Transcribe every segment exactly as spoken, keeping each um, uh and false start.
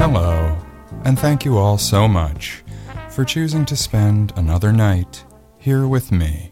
Hello, and thank you all so much for choosing to spend another night here with me.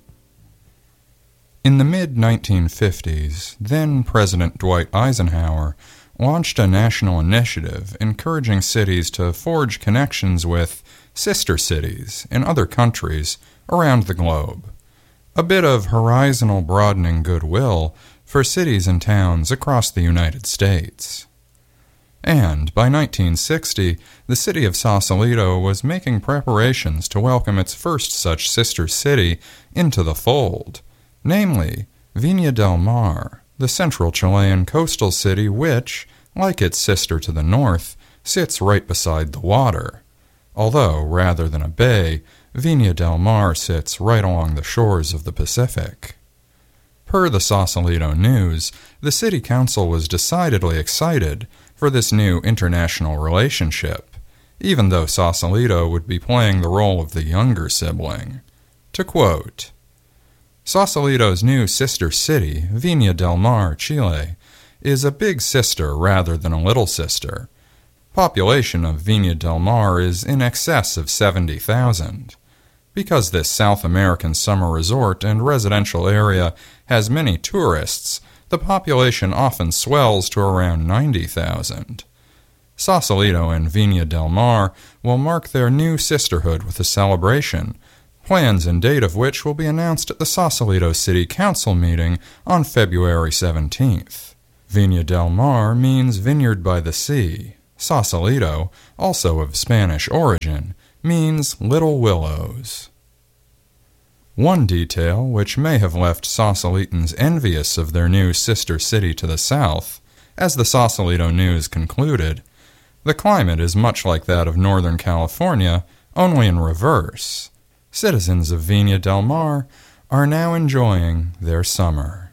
In the mid nineteen fifties, then President Dwight Eisenhower launched a national initiative encouraging cities to forge connections with sister cities in other countries around the globe. A bit of horizontal broadening goodwill for cities and towns across the United States. And by nineteen sixty, the city of Sausalito was making preparations to welcome its first such sister city into the fold, namely Viña del Mar, the central Chilean coastal city which, like its sister to the north, sits right beside the water. Although, rather than a bay, Viña del Mar sits right along the shores of the Pacific. Per the Sausalito News, the city council was decidedly excited for this new international relationship, even though Sausalito would be playing the role of the younger sibling. To quote, "Sausalito's new sister city, Viña del Mar, Chile, is a big sister rather than a little sister. Population of Viña del Mar is in excess of seventy thousand. Because this South American summer resort and residential area has many tourists, the population often swells to around ninety thousand. Sausalito and Viña del Mar will mark their new sisterhood with a celebration, plans and date of which will be announced at the Sausalito City Council meeting on February seventeenth. Viña del Mar means vineyard by the sea. Sausalito, also of Spanish origin, means little willows." One detail which may have left Sausalitans envious of their new sister city to the south, as the Sausalito News concluded, the climate is much like that of Northern California, only in reverse. Citizens of Viña del Mar are now enjoying their summer.